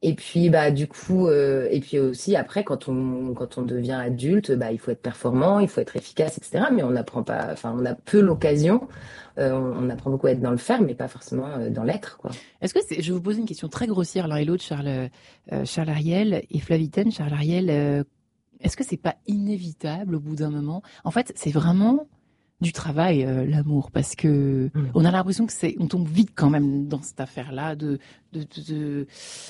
Et puis du coup et puis aussi après quand on devient adulte, il faut être performant, il faut être efficace, etc. Mais on n'apprend pas, enfin on a peu l'occasion. On apprend beaucoup à être dans le faire, mais pas forcément dans l'être, quoi. Est-ce que c'est, je vais vous poser une question très grossière l'un et l'autre, Charles Ariel et Flavitaine. Charles Ariel, est-ce que c'est pas inévitable au bout d'un moment? En fait, c'est vraiment du travail, l'amour, parce que Mm. on a l'impression que on tombe vite quand même dans cette affaire-là de, de, de,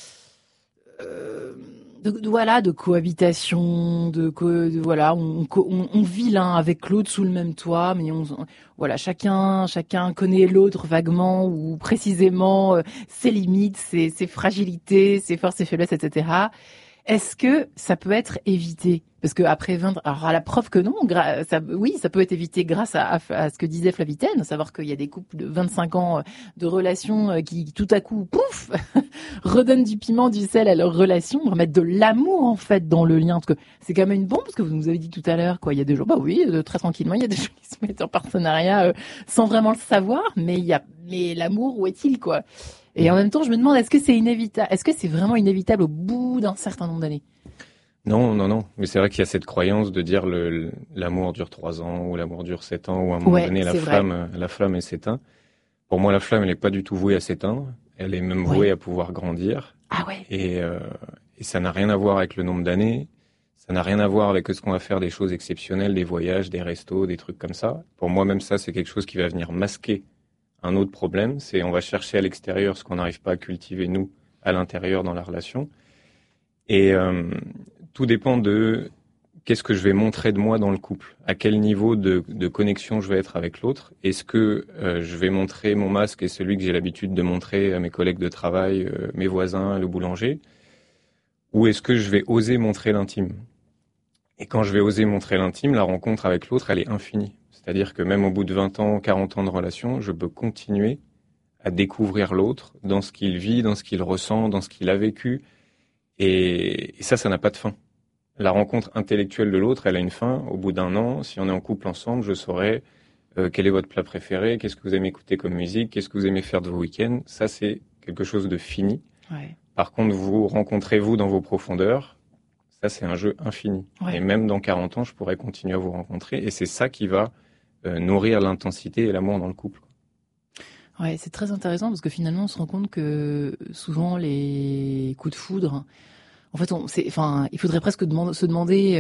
euh, voilà, de cohabitation, voilà, on vit l'un avec l'autre sous le même toit, mais voilà, chacun connaît l'autre vaguement ou précisément ses limites, ses fragilités, ses forces, ses faiblesses, etc. Est-ce que ça peut être évité? Parce que après 20, alors à la preuve que non, oui, ça peut être évité grâce à ce que disait Flavitaine, savoir qu'il y a des couples de 25 ans de relations qui tout à coup, pouf, redonnent du piment, du sel à leur relation, remettre de l'amour en fait dans le lien. Parce que c'est quand même une bombe, parce que vous nous avez dit tout à l'heure, quoi. Il y a des gens, bah oui, très tranquillement, il y a des gens qui se mettent en partenariat sans vraiment le savoir, mais l'amour, où est-il, quoi? Et en même temps, je me demande, est-ce que c'est inévitable, est-ce que c'est vraiment inévitable au bout d'un certain nombre d'années? Non, non, non. Mais c'est vrai qu'il y a cette croyance de dire l'amour dure 3 ans, ou l'amour dure 7 ans, ou à un moment Ouais, donné, c'est vrai. la flamme, elle s'éteint. Pour moi, la flamme, elle n'est pas du tout vouée à s'éteindre. Elle est même Ouais. vouée à pouvoir grandir. Ah ouais. Et, euh, et ça n'a rien à voir avec le nombre d'années. Ça n'a rien à voir avec ce qu'on va faire des choses exceptionnelles, des voyages, des restos, des trucs comme ça. Pour moi, même ça, c'est quelque chose qui va venir masquer un autre problème. C'est on va chercher à l'extérieur ce qu'on n'arrive pas à cultiver, nous, à l'intérieur dans la relation. Et tout dépend de qu'est-ce que je vais montrer de moi dans le couple, à quel niveau de connexion je vais être avec l'autre. Est-ce que je vais montrer mon masque et celui que j'ai l'habitude de montrer à mes collègues de travail, mes voisins, le boulanger, ou est-ce que je vais oser montrer l'intime? Et quand je vais oser montrer l'intime, la rencontre avec l'autre, elle est infinie. C'est-à-dire que même au bout de 20 ans, 40 ans de relation, je peux continuer à découvrir l'autre dans ce qu'il vit, dans ce qu'il ressent, dans ce qu'il a vécu. Et ça n'a pas de fin. La rencontre intellectuelle de l'autre, elle a une fin. Au bout d'un an, si on est en couple ensemble, je saurai quel est votre plat préféré, qu'est-ce que vous aimez écouter comme musique, qu'est-ce que vous aimez faire de vos week-ends. Ça, c'est quelque chose de fini. Ouais. Par contre, vous rencontrez-vous dans vos profondeurs. Ça, c'est un jeu infini. Et Ouais. même dans 40 ans, je pourrais continuer à vous rencontrer. Et c'est ça qui va nourrir l'intensité et l'amour dans le couple. Ouais, c'est très intéressant parce que finalement, on se rend compte que souvent les coups de foudre, en fait, enfin, il faudrait presque se demander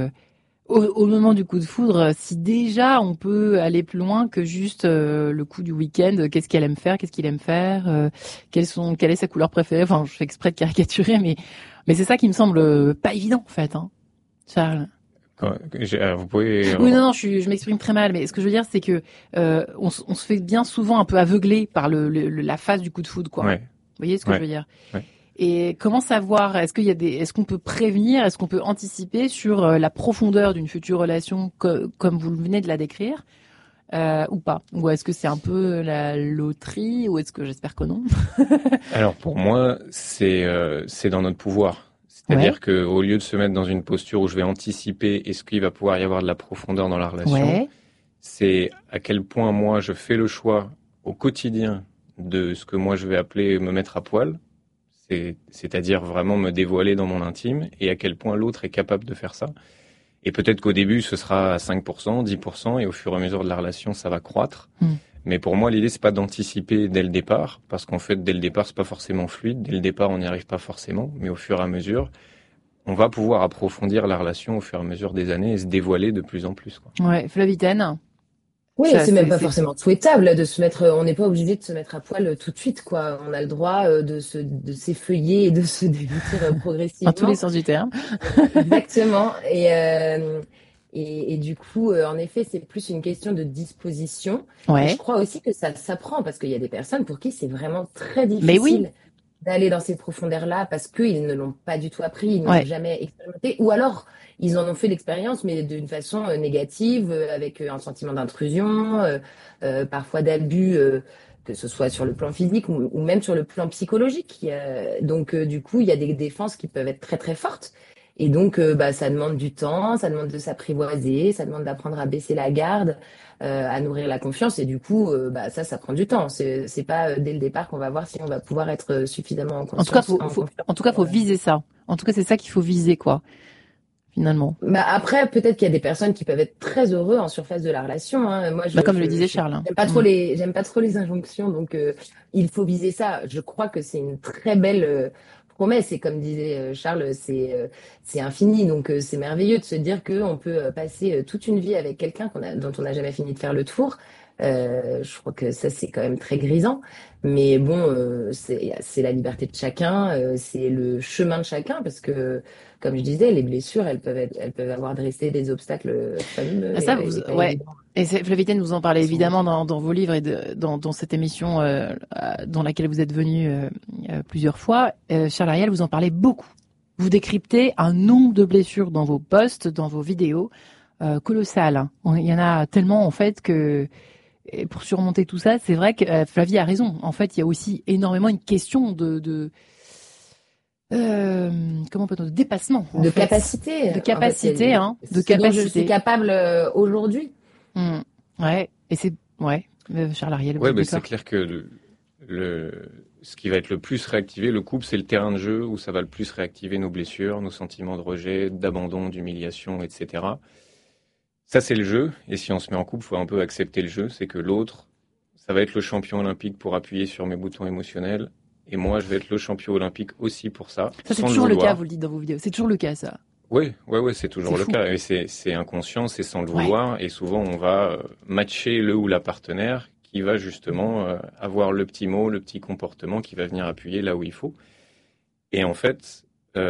au moment du coup de foudre si déjà on peut aller plus loin que juste le coup du week-end. Qu'est-ce qu'elle aime faire, qu'est-ce qu'il aime faire, quelle est sa couleur préférée. Enfin, je fais exprès de caricaturer, mais c'est ça qui me semble pas évident en fait, hein, Charles. Vous pouvez... Oui, non, non, je m'exprime très mal, mais ce que je veux dire, c'est que on se fait bien souvent un peu aveugler par la phase du coup de foudre, quoi. Ouais, Vous voyez ce que je ouais, veux dire? ouais. Et comment savoir, est-ce qu'on peut prévenir, est-ce qu'on peut anticiper sur la profondeur d'une future relation comme vous venez de la décrire, ou pas? Ou est-ce que c'est un peu la loterie, ou est-ce que j'espère que non? Alors pour moi, c'est dans notre pouvoir. Ouais, C'est-à-dire que au lieu de se mettre dans une posture où je vais anticiper est-ce qu'il va pouvoir y avoir de la profondeur dans la relation, ouais, c'est à quel point moi je fais le choix au quotidien de ce que moi je vais appeler me mettre à poil, c'est-à-dire vraiment me dévoiler dans mon intime, et à quel point l'autre est capable de faire ça. Et peut-être qu'au début ce sera à 5%, 10%, et au fur et à mesure de la relation ça va croître. hmm, Mais pour moi, l'idée, c'est pas d'anticiper dès le départ, parce qu'en fait, dès le départ, c'est pas forcément fluide. Dès le départ, on n'y arrive pas forcément, mais au fur et à mesure, on va pouvoir approfondir la relation au fur et à mesure des années et se dévoiler de plus en plus, quoi. ouais, Flavitaine, Oui, et ça, c'est même pas forcément souhaitable de se mettre. On n'est pas obligé de se mettre à poil tout de suite, quoi. On a le droit de s'effeuiller et de se dévêtir dans tous les progressivement. sens du terme. Exactement. Et du coup, en effet, c'est plus une question de disposition. Et je Ouais, crois aussi que ça s'apprend parce qu'il y a des personnes pour qui c'est vraiment très mais oui, difficile d'aller dans ces profondeurs-là parce qu'ils ne l'ont pas du tout appris, ils ne l'ont ouais. jamais expérimenté, ou alors ils en ont fait l'expérience, mais d'une façon négative, avec un sentiment d'intrusion, parfois d'abus, que ce soit sur le plan physique ou même sur le plan psychologique. Donc, du coup, il y a des défenses qui peuvent être très très fortes. Et donc, ça demande du temps, ça demande de s'apprivoiser, ça demande d'apprendre à baisser la garde, à nourrir la confiance. Et du coup, ça prend du temps. C'est pas dès le départ qu'on va voir si on va pouvoir être suffisamment En tout cas, en confiance. en tout cas, faut viser ça. En tout cas, c'est ça qu'il faut viser, quoi, finalement. Après, peut-être qu'il y a des personnes qui peuvent être très heureux en surface de la relation. Hein. Moi, Comme le disait Charles. Hein. J'aime pas trop les injonctions, donc il faut viser ça. Je crois que c'est une très belle promesse. Et comme disait Charles, c'est infini, donc c'est merveilleux de se dire qu'on peut passer toute une vie avec quelqu'un dont on n'a jamais fini de faire le tour. Je crois que ça, c'est quand même très grisant. Mais bon, c'est la liberté de chacun, c'est le chemin de chacun, parce que, comme je disais, les blessures, elles peuvent avoir dressé des obstacles fameux. Ça, ouais. Et Flavitaine, vous en parlez évidemment dans vos livres et dans cette émission dans laquelle vous êtes venu plusieurs fois. Charles Ariel, vous en parlez beaucoup. Vous décryptez un nombre de blessures dans vos posts, dans vos vidéos, colossal. Hein. Il y en a tellement, en fait, que... Et pour surmonter tout ça, c'est vrai que Flavie a raison. En fait, il y a aussi énormément une question comment peut-on dire, de dépassement, de capacité, de capacité, de capacité. Je suis capable aujourd'hui. Ouais, et c'est Charles Ariel. Ouais, c'est clair que ce qui va être le plus réactivé, le couple, c'est le terrain de jeu où ça va le plus réactiver nos blessures, nos sentiments de rejet, d'abandon, d'humiliation, etc. Ça, c'est le jeu. Et si on se met en couple, il faut un peu accepter le jeu. C'est que l'autre, ça va être le champion olympique pour appuyer sur mes boutons émotionnels. Et moi, je vais être le champion olympique aussi pour ça. Ça, c'est toujours le cas, vous le dites dans vos vidéos. C'est toujours le cas, ça. Oui, c'est toujours le cas. Et c'est inconscient, c'est sans le vouloir. Et souvent, on va matcher le ou la partenaire qui va justement avoir le petit mot, le petit comportement qui va venir appuyer là où il faut. Et en fait,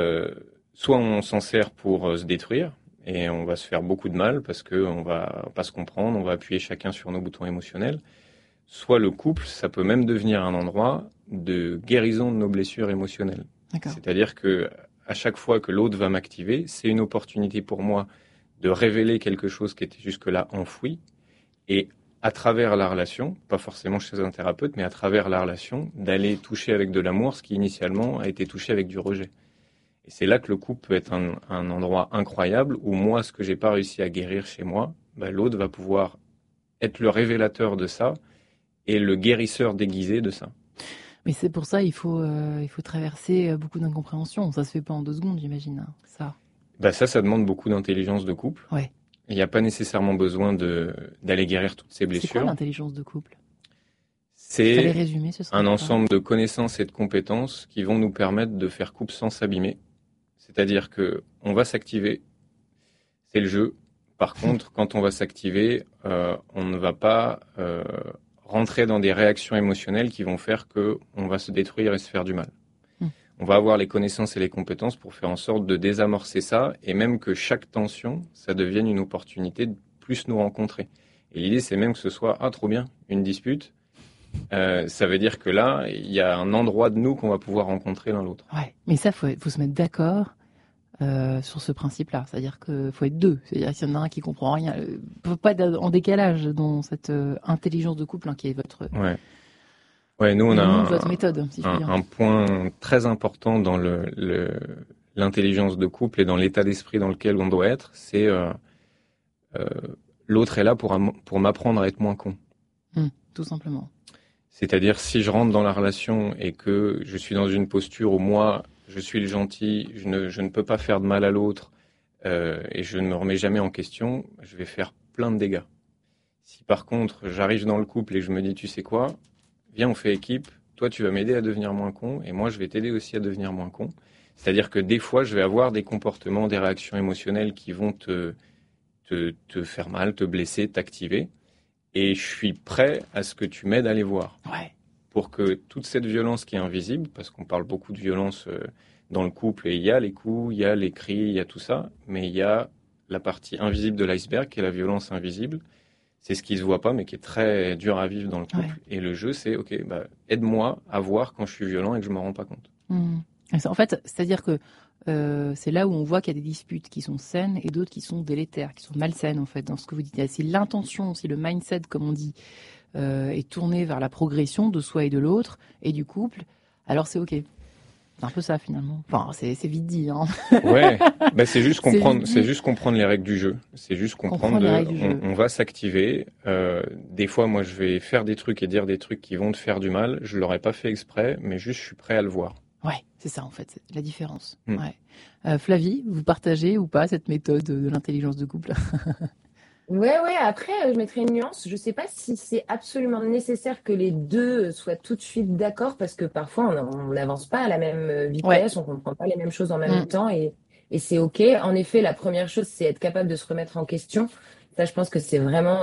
soit on s'en sert pour se détruire, et on va se faire beaucoup de mal parce qu'on va pas se comprendre, on va appuyer chacun sur nos boutons émotionnels. Soit le couple, ça peut même devenir un endroit de guérison de nos blessures émotionnelles. D'accord. C'est-à-dire que à chaque fois que l'autre va m'activer, c'est une opportunité pour moi de révéler quelque chose qui était jusque-là enfoui. Et à travers la relation, pas forcément chez un thérapeute, mais à travers la relation, d'aller toucher avec de l'amour ce qui initialement a été touché avec du rejet. Et c'est là que le couple peut être un endroit incroyable où moi, ce que j'ai pas réussi à guérir chez moi, l'autre va pouvoir être le révélateur de ça et le guérisseur déguisé de ça. Mais c'est pour ça il faut traverser beaucoup d'incompréhension. Ça se fait pas en 2 secondes, j'imagine. Ça. Ça demande beaucoup d'intelligence de couple. Ouais. Il n'y a pas nécessairement besoin d'aller guérir toutes ces blessures. C'est quoi l'intelligence de couple ? C'est résumer, un ensemble de connaissances et de compétences qui vont nous permettre de faire couple sans s'abîmer. C'est-à-dire que on va s'activer, c'est le jeu. Par contre, quand on va s'activer, on ne va pas rentrer dans des réactions émotionnelles qui vont faire qu'on va se détruire et se faire du mal. On va avoir les connaissances et les compétences pour faire en sorte de désamorcer ça et même que chaque tension, ça devienne une opportunité de plus nous rencontrer. Et l'idée, c'est même que ce soit, trop bien, une dispute. Ça veut dire que là, il y a un endroit de nous qu'on va pouvoir rencontrer l'un l'autre. Ouais, mais ça, faut se mettre d'accord sur ce principe-là. C'est-à-dire qu'il faut être 2. C'est-à-dire qu'il y en a un qui comprend rien. Faut pas être en décalage dans cette intelligence de couple qui est votre... Ouais, nous on a votre méthode, si un point très important dans l'intelligence de couple et dans l'état d'esprit dans lequel on doit être, c'est l'autre est là pour m'apprendre à être moins con. Tout simplement. C'est-à-dire si je rentre dans la relation et que je suis dans une posture où moi je suis le gentil, je ne peux pas faire de mal à l'autre et je ne me remets jamais en question, je vais faire plein de dégâts. Si par contre j'arrive dans le couple et je me dis tu sais quoi, viens, on fait équipe. Toi, tu vas m'aider à devenir moins con et moi, je vais t'aider aussi à devenir moins con. C'est-à-dire que des fois, je vais avoir des comportements, des réactions émotionnelles qui vont te faire mal, te blesser, t'activer. Et je suis prêt à ce que tu m'aides à les voir. Ouais. Pour que toute cette violence qui est invisible, parce qu'on parle beaucoup de violence dans le couple, et il y a les coups, il y a les cris, il y a tout ça, mais il y a la partie invisible de l'iceberg qui est la violence invisible. C'est ce qui se voit pas, mais qui est très dur à vivre dans le couple. Ouais. Et le jeu, c'est, aide-moi à voir quand je suis violent et que je me rends pas compte. En fait, c'est-à-dire que c'est là où on voit qu'il y a des disputes qui sont saines et d'autres qui sont délétères, qui sont malsaines, en fait, dans ce que vous dites. Si l'intention, si le mindset, comme on dit, est tourné vers la progression de soi et de l'autre et du couple, alors c'est OK. C'est un peu ça finalement. Enfin, c'est vite dit. Hein. Ouais, bah c'est juste C'est comprendre, vite c'est dit. juste comprendre les règles du jeu. C'est juste comprendre Comprendre les règles du jeu. on va s'activer. Des fois, moi, je vais faire des trucs et dire des trucs qui vont te faire du mal. Je l'aurais pas fait exprès, mais juste, je suis prêt à le voir. Ouais, c'est ça en fait, c'est la différence. Mm. Ouais. Flavie, vous partagez ou pas cette méthode de l'intelligence de couple? Ouais, après, je mettrais une nuance. Je sais pas si c'est absolument nécessaire que les deux soient tout de suite d'accord parce que parfois on n'avance pas à la même Ouais. vitesse, on comprend pas les mêmes choses en même Mm. temps et c'est OK. En effet, la première chose, c'est être capable de se remettre en question. Ça, je pense que c'est vraiment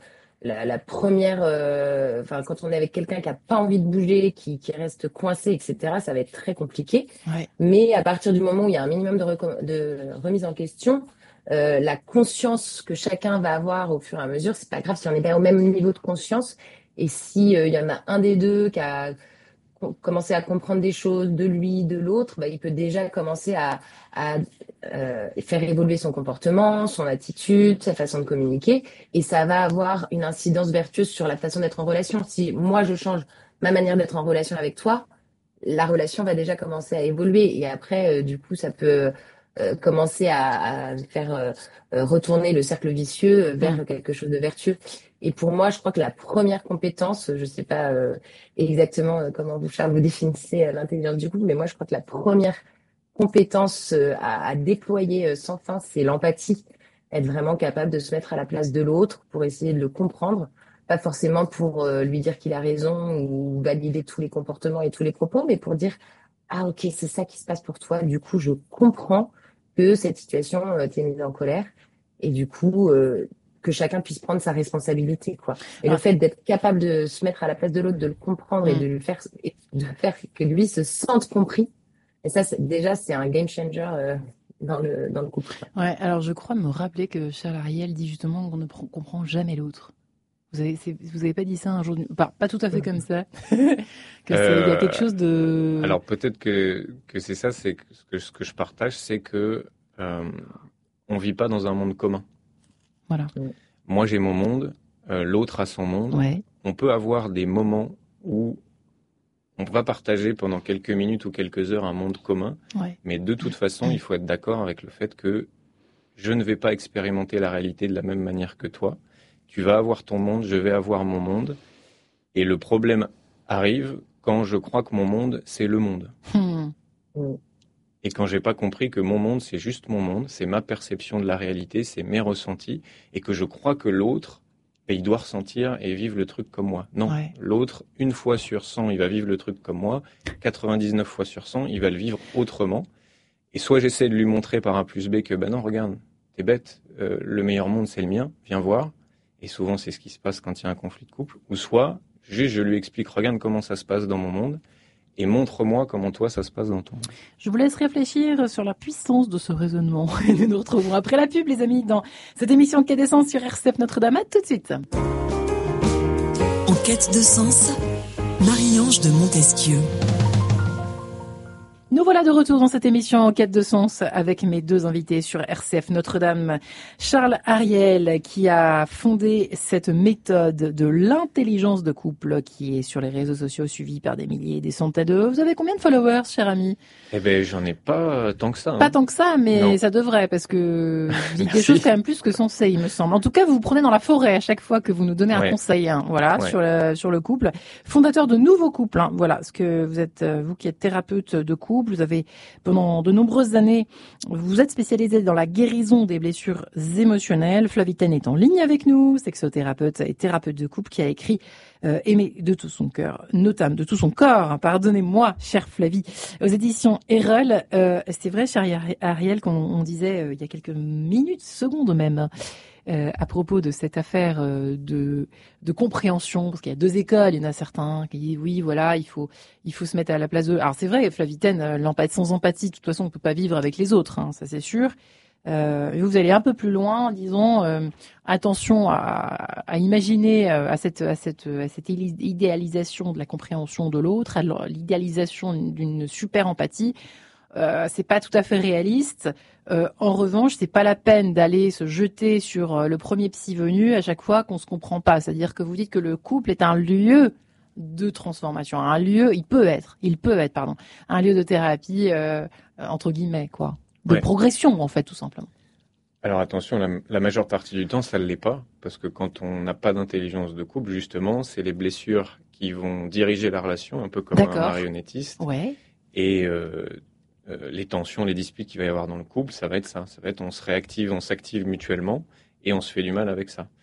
la première. Enfin, quand on est avec quelqu'un qui a pas envie de bouger, qui reste coincé, etc., ça va être très compliqué. Ouais. Mais à partir du moment où il y a un minimum de remise en question, la conscience que chacun va avoir au fur et à mesure, c'est pas grave si on n'est pas au même niveau de conscience. Et si il y en a un des deux qui a commencé à comprendre des choses de lui, de l'autre, bah, il peut déjà commencer à faire évoluer son comportement, son attitude, sa façon de communiquer. Et ça va avoir une incidence vertueuse sur la façon d'être en relation. Si moi, je change ma manière d'être en relation avec toi, la relation va déjà commencer à évoluer et après, du coup, ça peut commencer à faire retourner le cercle vicieux Mm. vers quelque chose de vertueux. Et pour moi, je crois que la première compétence, je sais pas exactement comment vous, Charles, vous définissez l'intelligence du couple, mais moi, je crois que la première compétence à déployer sans fin, c'est l'empathie. Être vraiment capable de se mettre à la place de l'autre pour essayer de le comprendre pas forcément pour lui dire qu'il a raison ou valider tous les comportements et tous les propos, mais pour dire, ah ok, c'est ça qui se passe pour toi. Du coup, je comprends que cette situation t'ait mise en colère et du coup, que chacun puisse prendre sa responsabilité, quoi. Et le Ah. fait d'être capable de se mettre à la place de l'autre, de le comprendre Mm. et de faire que lui se sente compris. Et ça, déjà, c'est un game changer dans le couple. Ouais, alors je crois me rappeler que Charles Ariel dit justement qu'on ne comprend jamais l'autre. Vous avez pas dit ça un jour, pas tout à fait comme ça, il y a quelque chose de. Alors peut-être que c'est ça, c'est que ce que je partage, c'est que on vit pas dans un monde commun. Voilà. Moi j'ai mon monde, l'autre a son monde. Ouais. On peut avoir des moments où on va partager pendant quelques minutes ou quelques heures un monde commun, Ouais. mais de toute façon, il faut être d'accord avec le fait que je ne vais pas expérimenter la réalité de la même manière que toi. Tu vas avoir ton monde, je vais avoir mon monde. Et le problème arrive quand je crois que mon monde, c'est le monde. Et quand j'ai pas compris que mon monde, c'est juste mon monde, c'est ma perception de la réalité, c'est mes ressentis, et que je crois que l'autre, il doit ressentir et vivre le truc comme moi. Non, Ouais. l'autre, 1 fois sur 100, il va vivre le truc comme moi, 99 fois sur 100, il va le vivre autrement. Et soit j'essaie de lui montrer par A plus B que, non, regarde, t'es bête, le meilleur monde, c'est le mien, viens voir. Et souvent, c'est ce qui se passe quand il y a un conflit de couple. Ou soit, juste, je lui explique, regarde comment ça se passe dans mon monde, et montre-moi comment toi, ça se passe dans ton monde. Je vous laisse réfléchir sur la puissance de ce raisonnement. Et nous nous retrouvons après la pub, les amis, dans cette émission Quai d'essence sur RCF Notre-Dame. À tout de suite. En quête de sens, Marie-Ange de Montesquieu. Nous voilà de retour dans cette émission En quête de sens avec mes deux invités sur RCF Notre-Dame. Charles Ariel qui a fondé cette méthode de l'intelligence de couple qui est sur les réseaux sociaux suivie par des milliers, des centaines de... Vous avez combien de followers, cher ami? Eh ben, j'en ai pas tant que ça. Pas tant que ça, mais Non. ça devrait parce que vous dites des Merci. choses quand même plus que censées, il me semble. En tout cas, vous vous prenez dans la forêt à chaque fois que vous nous donnez un Ouais. conseil, hein, voilà, Ouais. sur le couple. Fondateur de nouveaux couples, hein, voilà, ce que vous êtes, vous qui êtes thérapeute de couple, vous avez pendant de nombreuses années, vous êtes spécialisé dans la guérison des blessures émotionnelles. Flavie Ten est en ligne avec nous, sexothérapeute et thérapeute de couple qui a écrit Aimer de tout son cœur, notamment de tout son corps, pardonnez-moi, chère Flavie, aux éditions Erol. C'est vrai, cher Ariel, qu'on disait il y a quelques minutes, secondes même, à propos de cette affaire de compréhension, parce qu'il y a deux écoles, il y en a certains qui disent oui, voilà, il faut se mettre à la place d'eux. Alors c'est vrai, Flavie Ten, sans empathie, de toute façon, on peut pas vivre avec les autres, hein, ça c'est sûr. Vous allez un peu plus loin, disons, attention à imaginer à cette idéalisation de la compréhension de l'autre, à l'idéalisation d'une super empathie. C'est pas tout à fait réaliste. En revanche, c'est pas la peine d'aller se jeter sur le premier psy venu à chaque fois qu'on se comprend pas. C'est-à-dire que vous dites que le couple est un lieu de transformation, un lieu, il peut être, un lieu de thérapie, entre guillemets, quoi. De progression, en fait, tout simplement. Alors attention, la majeure partie du temps, ça ne l'est pas, parce que quand on n'a pas d'intelligence de couple, justement, c'est les blessures qui vont diriger la relation, un peu comme un marionnettiste. Ouais. Et les tensions, les disputes qu'il va y avoir dans le couple, ça va être ça. Ça va être on s'active mutuellement et on se fait du mal avec ça.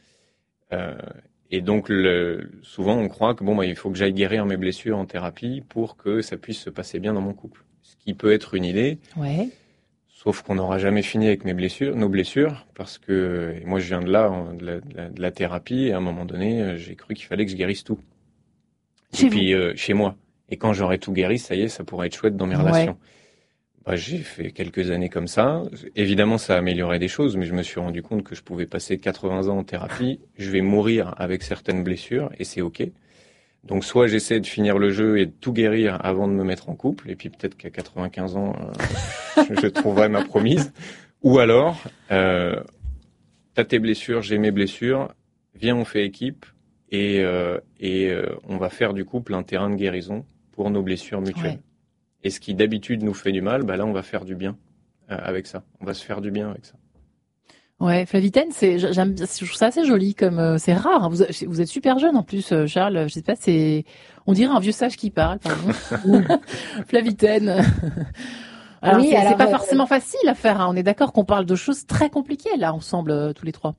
Et donc souvent on croit que il faut que j'aille guérir mes blessures en thérapie pour que ça puisse se passer bien dans mon couple. Ce qui peut être une idée. Ouais. Sauf qu'on n'aura jamais fini avec nos blessures, parce que et moi je viens de là, de la thérapie, et à un moment donné, j'ai cru qu'il fallait que je guérisse tout. Chez moi. Et quand j'aurai tout guéri, ça y est, ça pourrait être chouette dans mes relations. J'ai fait quelques années comme ça. Évidemment, ça a amélioré des choses, mais je me suis rendu compte que je pouvais passer 80 ans en thérapie. Je vais mourir avec certaines blessures, et c'est OK. Donc soit j'essaie de finir le jeu et de tout guérir avant de me mettre en couple, et puis peut-être qu'à 95 ans, je trouverai ma promise. Ou alors, t'as tes blessures, j'ai mes blessures, viens on fait équipe, et on va faire du couple un terrain de guérison pour nos blessures mutuelles. Ouais. Et ce qui d'habitude nous fait du mal, là on va faire du bien avec ça. On va se faire du bien avec ça. Ouais, Flavitaine, je trouve ça assez joli, comme c'est rare. Hein. Vous êtes super jeune en plus, Charles. Je sais pas, on dirait un vieux sage qui parle. Pardon. Flavitaine. Alors, c'est pas forcément facile à faire. Hein. On est d'accord qu'on parle de choses très compliquées là ensemble, tous les trois.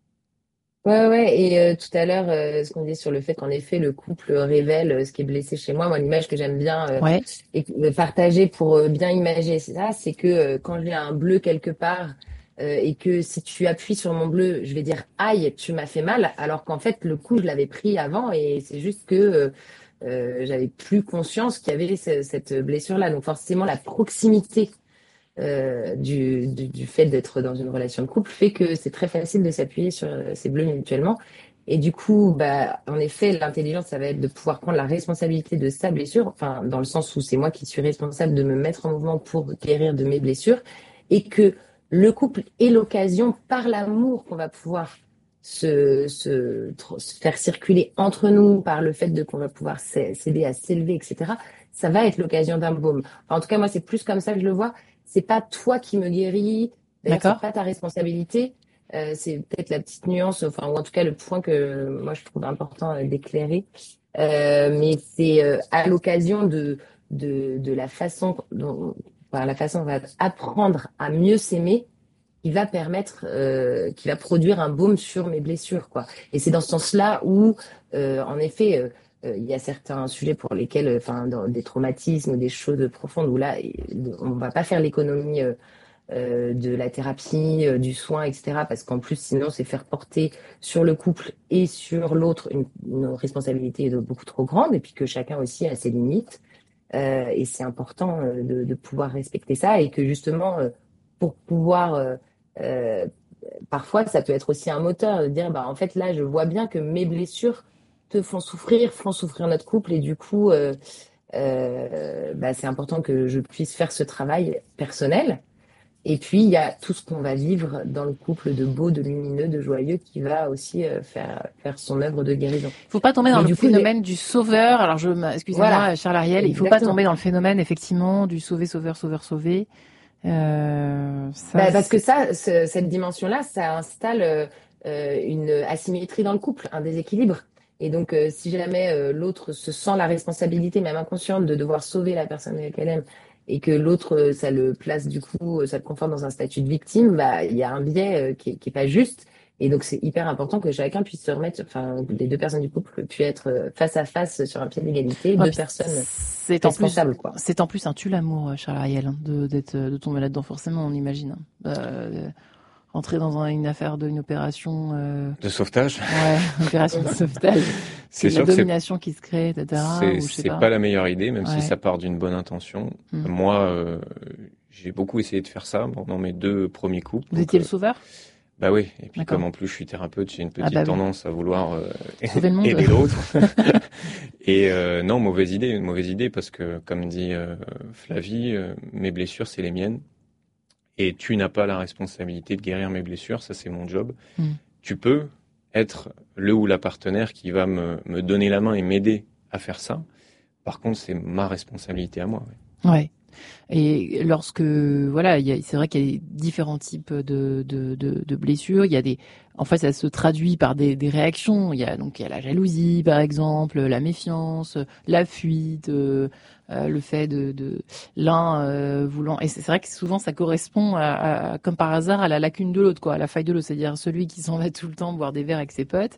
Ouais. Et tout à l'heure, ce qu'on disait sur le fait qu'en effet le couple révèle ce qui est blessé chez moi. Moi, l'image que j'aime bien et partager pour bien imager ça, c'est que quand j'ai un bleu quelque part. Et que si tu appuies sur mon bleu, je vais dire aïe, tu m'as fait mal, alors qu'en fait le coup je l'avais pris avant et c'est juste que j'avais plus conscience qu'il y avait cette blessure-là. Donc forcément la proximité du fait d'être dans une relation de couple fait que c'est très facile de s'appuyer sur ces bleus mutuellement. Et du coup, en effet, l'intelligence, ça va être de pouvoir prendre la responsabilité de sa blessure, enfin dans le sens où c'est moi qui suis responsable de me mettre en mouvement pour guérir de mes blessures, et que le couple est l'occasion, par l'amour qu'on va pouvoir se faire circuler entre nous, par le fait qu'on va pouvoir s'aider à s'élever, etc. Ça va être l'occasion d'un baume. Enfin, en tout cas, moi, c'est plus comme ça que je le vois. C'est pas toi qui me guéris. D'ailleurs, c'est pas ta responsabilité. C'est peut-être la petite nuance, ou en tout cas le point que moi je trouve important d'éclairer. Mais c'est à l'occasion de la façon dont la façon dont on va apprendre à mieux s'aimer, qui va permettre, qui va produire un baume sur mes blessures, quoi. Et c'est dans ce sens-là où, en effet, il y a certains sujets pour lesquels, dans des traumatismes ou des choses profondes où là, on va pas faire l'économie de la thérapie, du soin, etc. Parce qu'en plus, sinon, c'est faire porter sur le couple et sur l'autre une responsabilité beaucoup trop grande, et puis que chacun aussi a ses limites. Et c'est important de pouvoir respecter ça, et que justement, pour pouvoir parfois ça peut être aussi un moteur de dire en fait là je vois bien que mes blessures te font souffrir notre couple, et du coup c'est important que je puisse faire ce travail personnel. Et puis il y a tout ce qu'on va vivre dans le couple de beau, de lumineux, de joyeux, qui va aussi faire son œuvre de guérison. Faut pas tomber dans le phénomène du sauveur. Alors excusez-moi, Charles Ariel, il faut pas tomber dans le phénomène effectivement du sauveur. Parce que cette dimension-là, ça installe une asymétrie dans le couple, un déséquilibre. Et donc, si jamais l'autre se sent la responsabilité, même inconsciente, de devoir sauver la personne qu'elle aime, et que l'autre, ça le place du coup, ça le conforte dans un statut de victime, il y a un biais qui est pas juste. Et donc, c'est hyper important que chacun puisse se remettre, les deux personnes du couple puissent être face à face sur un pied d'égalité, deux personnes responsables, quoi. C'est en plus un tue l'amour, Charles Ariel, hein, de tomber là-dedans, forcément, on imagine. Entrer dans une affaire une opération de sauvetage. Ouais, opération de sauvetage. C'est la domination qui se crée, etc. C'est pas la meilleure idée, même si ça part d'une bonne intention. Moi, j'ai beaucoup essayé de faire ça dans mes deux premiers couples. Vous étiez le sauveur ? Bah oui, et puis comme en plus je suis thérapeute, j'ai une petite tendance à vouloir aider l'autre. Et non, mauvaise idée, parce que comme dit Flavie, mes blessures c'est les miennes. Et tu n'as pas la responsabilité de guérir mes blessures, ça c'est mon job. Tu peux être le ou la partenaire qui va me donner la main et m'aider à faire ça. Par contre, c'est ma responsabilité à moi. Ouais. Et lorsque, voilà, c'est vrai qu'il y a différents types de blessures. Il y a en fait, ça se traduit par des réactions. Il y a la jalousie, par exemple, la méfiance, la fuite, le fait de l'un voulant. Et c'est vrai que souvent, ça correspond comme par hasard, à la lacune de l'autre, quoi, à la faille de l'autre. C'est-à-dire celui qui s'en va tout le temps boire des verres avec ses potes.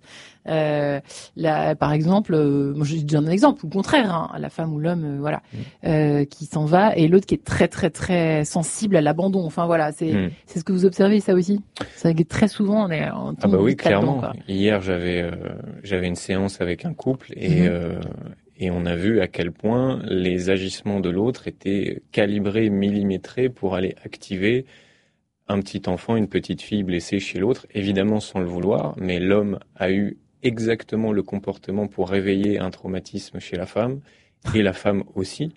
Par exemple, moi, je donne un exemple, au contraire, hein, la femme ou l'homme, voilà, qui s'en va, et l'autre qui est très très très sensible à l'abandon. Enfin voilà, c'est ce que vous observez, ça aussi. C'est vrai que très souvent on est ah bah oui, clairement. Hier j'avais une séance avec un couple et on a vu à quel point les agissements de l'autre étaient calibrés, millimétrés pour aller activer un petit enfant, une petite fille blessée chez l'autre, évidemment sans le vouloir, mais l'homme a eu exactement le comportement pour réveiller un traumatisme chez la femme, et la femme aussi.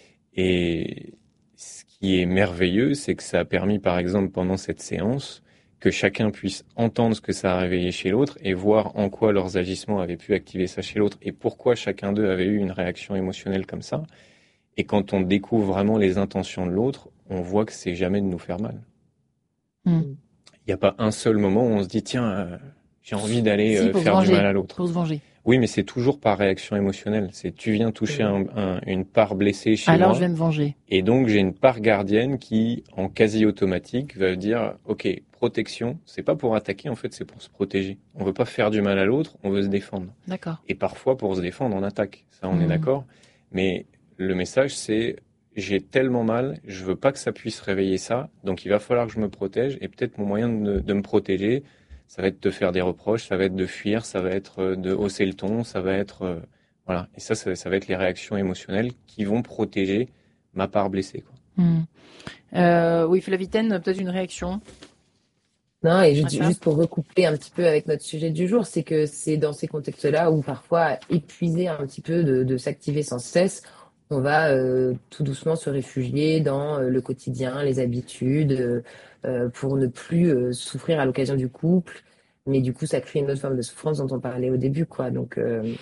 Et ce qui est merveilleux, c'est que ça a permis, par exemple, pendant cette séance, que chacun puisse entendre ce que ça a réveillé chez l'autre et voir en quoi leurs agissements avaient pu activer ça chez l'autre et pourquoi chacun d'eux avait eu une réaction émotionnelle comme ça. Et quand on découvre vraiment les intentions de l'autre, on voit que c'est jamais de nous faire mal. Il n'y a pas un seul moment où on se dit tiens, j'ai envie d'aller faire du mal à l'autre. Pour se venger. Oui, mais c'est toujours par réaction émotionnelle. C'est tu viens toucher une part blessée chez moi. Alors je vais me venger. Et donc j'ai une part gardienne qui, en quasi automatique, va dire ok, protection, c'est pas pour attaquer en fait, c'est pour se protéger. On veut pas faire du mal à l'autre, on veut se défendre. D'accord. Et parfois pour se défendre, on attaque. Ça, on est d'accord. Mais le message c'est j'ai tellement mal, je veux pas que ça puisse réveiller ça, donc il va falloir que je me protège. Et peut-être mon moyen de me protéger, ça va être de faire des reproches, ça va être de fuir, ça va être de hausser le ton, ça va être voilà. Et ça va être les réactions émotionnelles qui vont protéger ma part blessée, quoi. Oui, Flavitaine, peut-être une réaction. Non, et juste pour recoupler un petit peu avec notre sujet du jour, c'est que c'est dans ces contextes-là où parfois, épuisé un petit peu de s'activer sans cesse, on va tout doucement se réfugier dans le quotidien, les habitudes, pour ne plus souffrir à l'occasion du couple. Mais du coup, ça crée une autre forme de souffrance dont on parlait au début, quoi. Donc,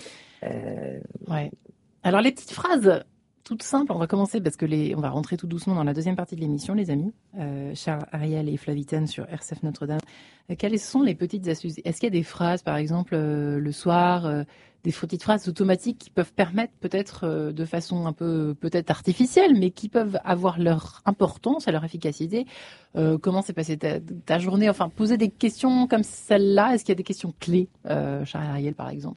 ouais. Alors, les petites phrases toutes simples, on va commencer parce que on va rentrer tout doucement dans la deuxième partie de l'émission, les amis. Charles, Ariel et Flavitaine sur RCF Notre-Dame. Quelles sont les petites astuces? Est-ce qu'il y a des phrases, par exemple, le soir, des petites phrases automatiques qui peuvent permettre peut-être de façon un peu peut-être artificielle, mais qui peuvent avoir leur importance, leur efficacité? Comment s'est passée ta journée? Enfin, poser des questions comme celle-là. Est-ce qu'il y a des questions clés, Charles et Ariel, par exemple?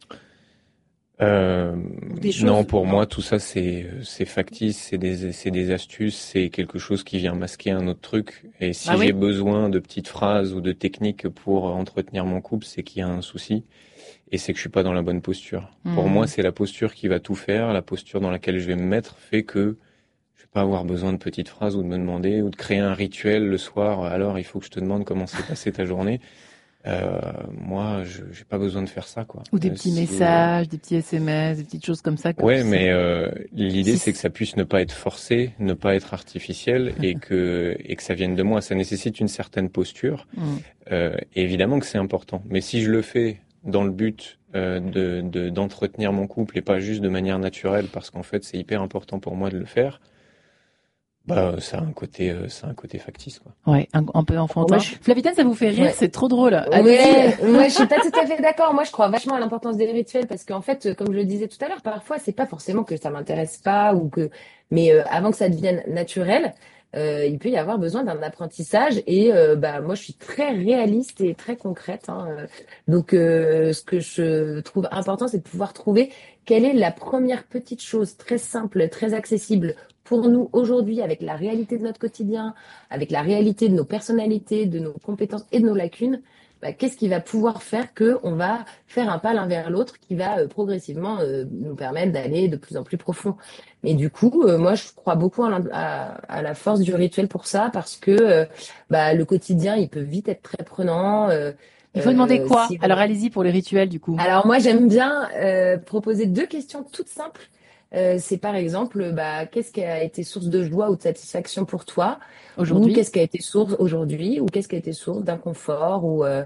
Non, pour moi, tout ça, c'est factice, c'est des astuces, c'est quelque chose qui vient masquer un autre truc. Et si j'ai besoin de petites phrases ou de techniques pour entretenir mon couple, c'est qu'il y a un souci. Et c'est que je suis pas dans la bonne posture. Pour moi, c'est la posture qui va tout faire. La posture dans laquelle je vais me mettre fait que je vais pas avoir besoin de petites phrases ou de me demander ou de créer un rituel le soir. Alors, il faut que je te demande comment s'est passée ta journée. Moi, j'ai pas besoin de faire ça, quoi. Ou des petits messages, des petits SMS, des petites choses comme ça. Ouais, mais l'idée c'est que ça puisse ne pas être forcé, ne pas être artificiel et que ça vienne de moi. Ça nécessite une certaine posture. Et évidemment que c'est important. Mais si je le fais dans le but d'entretenir mon couple et pas juste de manière naturelle, parce qu'en fait c'est hyper important pour moi de le faire. Bah, ça a un côté factice, quoi. Ouais, un peu enfantin. Flavitaine, ça vous fait rire, c'est trop drôle. Ouais, moi, je suis pas tout à fait d'accord. Moi, je crois vachement à l'importance des rituels parce qu'en fait, comme je le disais tout à l'heure, parfois, c'est pas forcément que ça m'intéresse pas mais avant que ça devienne naturel, il peut y avoir besoin d'un apprentissage et moi, je suis très réaliste et très concrète, hein. Donc, ce que je trouve important, c'est de pouvoir trouver quelle est la première petite chose très simple, très accessible pour nous aujourd'hui, avec la réalité de notre quotidien, avec la réalité de nos personnalités, de nos compétences et de nos lacunes, qu'est-ce qui va pouvoir faire qu'on va faire un pas l'un vers l'autre qui va progressivement nous permettre d'aller de plus en plus profond. Mais du coup, moi, je crois beaucoup à la force du rituel pour ça, parce que le quotidien, il peut vite être très prenant. Il faut demander quoi? Alors, allez-y pour les rituels, du coup. Alors, moi, j'aime bien proposer 2 questions toutes simples. C'est par exemple, qu'est-ce qui a été source de joie ou de satisfaction pour toi aujourd'hui? Ou qu'est-ce qui a été source aujourd'hui? Ou qu'est-ce qui a été source d'inconfort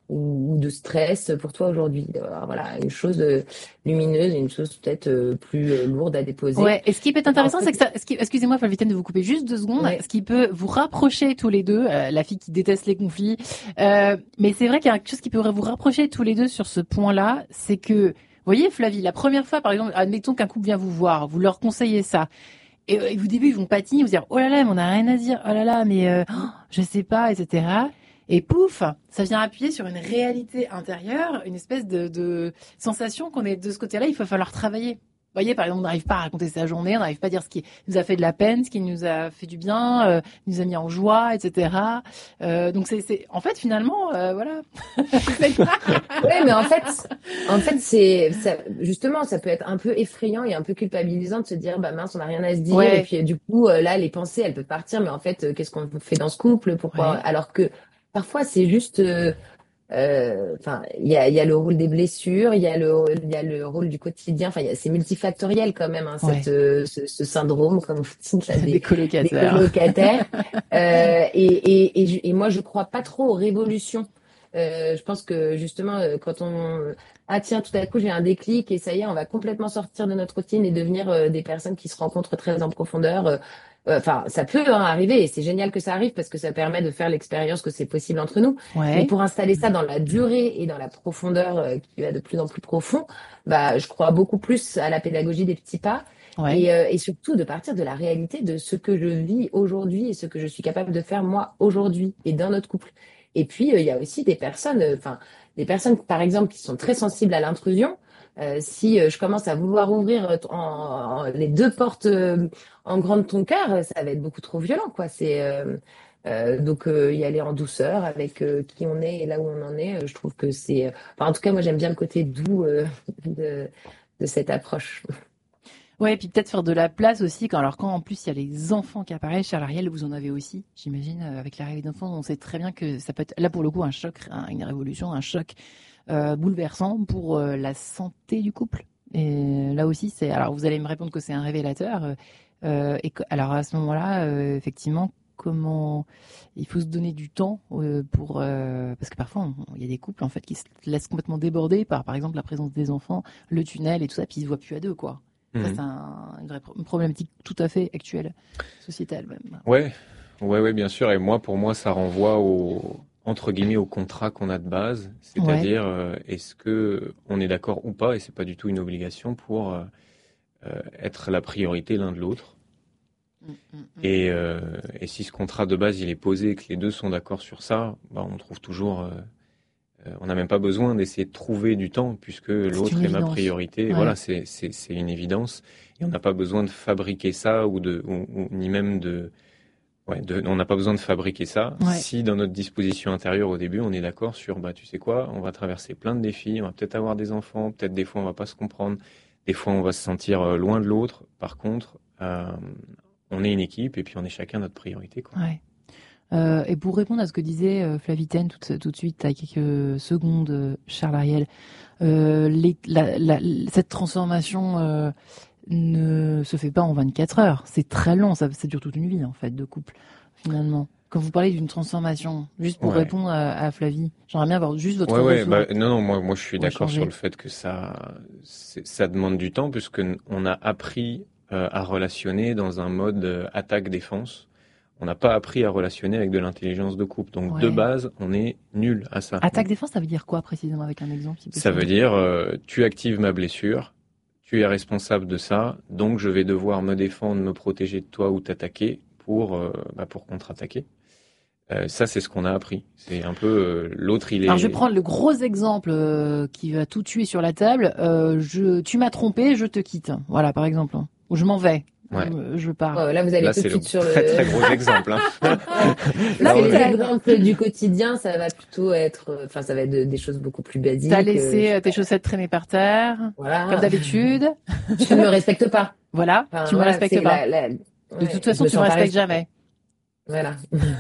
ou de stress pour toi aujourd'hui? Alors, voilà, une chose lumineuse, une chose peut-être plus lourde à déposer. Ouais. Et ce qui peut être En intéressant, fait, c'est que ça, excusez-moi, Flavitaine, de vous couper juste 2 secondes. ouais. Ce qui peut vous rapprocher tous les deux, la fille qui déteste les conflits. Mais c'est vrai qu'il y a quelque chose qui pourrait vous rapprocher tous les deux sur ce point-là, c'est que, vous voyez, Flavie, la première fois, par exemple, admettons qu'un couple vient vous voir, vous leur conseillez ça. Et au début, ils vont patiner, vous dire, oh là là, mais on n'a rien à dire, oh là là, mais je sais pas, etc. Et pouf, ça vient appuyer sur une réalité intérieure, une espèce de sensation qu'on est de ce côté-là, il va falloir travailler. Vous voyez, par exemple, on n'arrive pas à raconter sa journée, on n'arrive pas à dire ce qui nous a fait de la peine, ce qui nous a fait du bien, nous a mis en joie, etc. Donc en fait, finalement, voilà. Ouais, mais en fait, justement, ça peut être un peu effrayant et un peu culpabilisant de se dire, bah mince, on n'a rien à se dire. Ouais. Et puis, du coup, là, les pensées, elles peuvent partir. Mais en fait, qu'est-ce qu'on fait dans ce couple? Pourquoi? Ouais. Alors que parfois, c'est juste, enfin, il y a le rôle des blessures, il y a le rôle du quotidien. Enfin, c'est multifactoriel quand même, hein, Ouais. ce syndrome, comme vous dites, là, Des des colocataires. colocataires. Et moi, je crois pas trop aux révolutions. Je pense que justement, quand ah tiens, tout à coup, j'ai un déclic et ça y est, on va complètement sortir de notre routine et devenir des personnes qui se rencontrent très en profondeur. Enfin, ça peut arriver et c'est génial que ça arrive parce que ça permet de faire l'expérience que c'est possible entre nous. Mais Ouais. pour installer ça dans la durée et dans la profondeur qui va de plus en plus profond, bah, je crois beaucoup plus à la pédagogie des petits pas. Ouais. Et surtout de partir de la réalité de ce que je vis aujourd'hui et ce que je suis capable de faire moi aujourd'hui et dans notre couple. Et puis il y a aussi des personnes, des personnes par exemple qui sont très sensibles à l'intrusion. Si je commence à vouloir ouvrir les deux portes en grand de ton cœur, ça va être beaucoup trop violent, quoi. Donc y aller en douceur avec qui on est et là où on en est. Je trouve que en tout cas, moi j'aime bien le côté doux de cette approche. Ouais, et puis peut-être faire de la place aussi, quand en plus il y a les enfants qui apparaissent, Charles Ariel, vous en avez aussi, j'imagine, avec l'arrivée d'enfants, on sait très bien que ça peut être, là pour le coup, un choc, une révolution, un choc bouleversant pour la santé du couple. Et là aussi, alors vous allez me répondre que c'est un révélateur, alors à ce moment-là, effectivement, comment il faut se donner du temps parce que parfois il y a des couples en fait qui se laissent complètement déborder par exemple la présence des enfants, le tunnel et tout ça, puis ils se voient plus à deux, quoi. Ça, c'est une problématique tout à fait actuelle, sociétale même. Ouais, bien sûr. Et pour moi, ça renvoie entre guillemets, au contrat qu'on a de base. C'est-à-dire, est-ce que on est d'accord ou pas, et c'est pas du tout une obligation pour être la priorité l'un de l'autre. Et si ce contrat de base, il est posé et que les deux sont d'accord sur ça, bah, on trouve toujours... on n'a même pas besoin d'essayer de trouver du temps puisque l'autre est ma priorité. Ouais. Voilà, c'est une évidence. Et on n'a pas besoin de fabriquer ça ni même on n'a pas besoin de fabriquer ça. Ouais. Si dans notre disposition intérieure au début, on est d'accord sur, bah, tu sais quoi, on va traverser plein de défis, on va peut-être avoir des enfants, peut-être des fois on va pas se comprendre, des fois on va se sentir loin de l'autre. Par contre, on est une équipe et puis on est chacun notre priorité, quoi. Ouais. Et pour répondre à ce que disait Flavitaine tout de suite, à quelques secondes, Charles Ariel, cette transformation ne se fait pas en 24 heures. C'est très long, ça dure toute une vie en fait de couple finalement. Quand vous parlez d'une transformation, juste pour répondre à Flavie, j'aimerais bien avoir juste votre retour. Non, moi je suis d'accord sur le fait que ça demande du temps puisque on a appris à relationner dans un mode attaque-défense. On n'a pas appris à relationner avec de l'intelligence de couple. Donc, de base, on est nul à ça. Attaque-défense, ça veut dire quoi précisément avec un exemple? Ça veut dire, tu actives ma blessure, tu es responsable de ça, donc je vais devoir me défendre, me protéger de toi ou t'attaquer pour contre-attaquer. Ça, c'est ce qu'on a appris. C'est un peu l'autre, il est... Alors, je vais prendre le gros exemple qui va tout tuer sur la table. Tu m'as trompé, je te quitte. Voilà, par exemple. Ou je m'en vais. Ouais. Je pars. Là, vous allez tout de suite sur très, très gros exemple. Hein. Là, c'est l'exemple du quotidien, ça va plutôt être, ça va être des choses beaucoup plus basiques. T'as laissé tes chaussettes traîner par terre, voilà. Comme d'habitude. Tu ne me respectes pas. Voilà, tu me respectes pas. De toute façon, tu me respectes jamais. Voilà.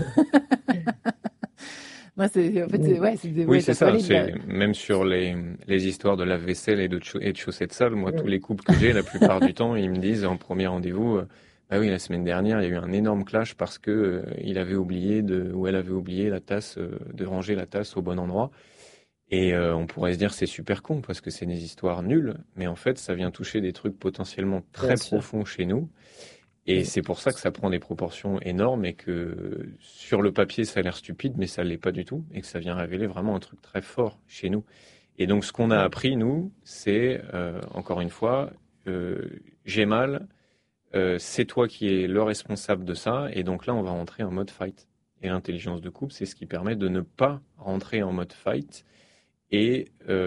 Moi, c'est ça. Même sur les histoires de lave-vaisselle et de chaussettes sales, moi, tous les couples que j'ai, la plupart du temps, ils me disent en premier rendez-vous, bah oui, la semaine dernière, il y a eu un énorme clash parce que il avait oublié ou elle avait oublié la tasse, de ranger la tasse au bon endroit. Et on pourrait se dire c'est super con parce que c'est des histoires nulles, mais en fait ça vient toucher des trucs potentiellement très profonds chez nous. Et c'est pour ça que ça prend des proportions énormes et que sur le papier ça a l'air stupide, mais ça l'est pas du tout, et que ça vient révéler vraiment un truc très fort chez nous. Et donc ce qu'on a appris nous, c'est encore une fois, j'ai mal, c'est toi qui es le responsable de ça, et donc là on va rentrer en mode fight. Et l'intelligence de couple, c'est ce qui permet de ne pas rentrer en mode fight et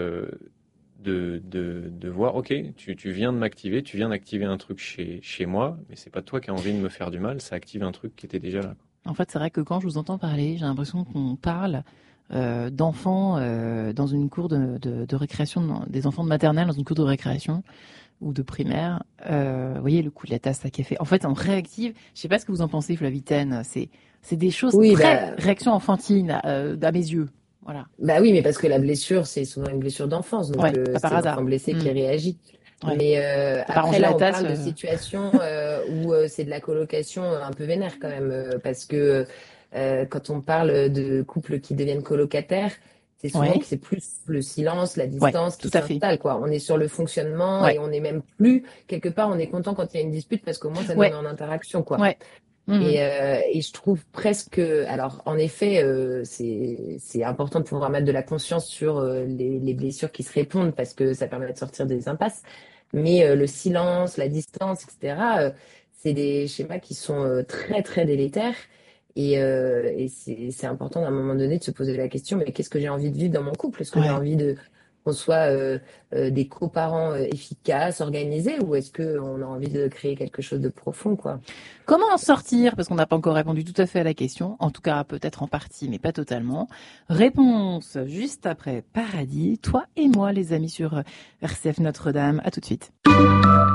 de voir, ok, tu viens de m'activer, tu viens d'activer un truc chez moi, mais c'est pas toi qui as envie de me faire du mal, ça active un truc qui était déjà là. En fait, c'est vrai que quand je vous entends parler, j'ai l'impression qu'on parle d'enfants dans une cour de récréation, des enfants de maternelle dans une cour de récréation ou de primaire. Vous voyez le coup de la tasse à café. En fait, on réactive. Je sais pas ce que vous en pensez, Flavitaine. C'est des choses très réaction enfantine à mes yeux. Voilà. Bah oui, mais parce que la blessure, c'est souvent une blessure d'enfance, donc c'est l'enfant blessé qui réagit. Ouais. Mais après, là, on parle de situations où c'est de la colocation un peu vénère quand même, parce que quand on parle de couples qui deviennent colocataires, c'est souvent que c'est plus le silence, la distance qui s'installe, quoi. On est sur le fonctionnement et on est même plus, quelque part, on est content quand il y a une dispute parce qu'au moins ça nous met en interaction, quoi. Ouais. Et je trouve presque, alors en effet, c'est important de pouvoir mettre de la conscience sur les blessures qui se répondent parce que ça permet de sortir des impasses. Mais le silence, la distance, etc., c'est des schémas qui sont très très délétères. Et c'est important à un moment donné de se poser la question, mais qu'est-ce que j'ai envie de vivre dans mon couple? Est-ce que j'ai envie qu'on soit des coparents efficaces, organisés, ou est-ce qu'on a envie de créer quelque chose de profond, quoi? Comment en sortir? Parce qu'on n'a pas encore répondu tout à fait à la question. En tout cas, peut-être en partie, mais pas totalement. Réponse juste après Paradis. Toi et moi, les amis, sur RCF Notre-Dame. À tout de suite.